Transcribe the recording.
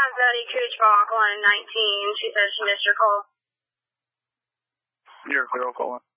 Betty Kuchbach, 119. She said she missed your call. Your girl calling.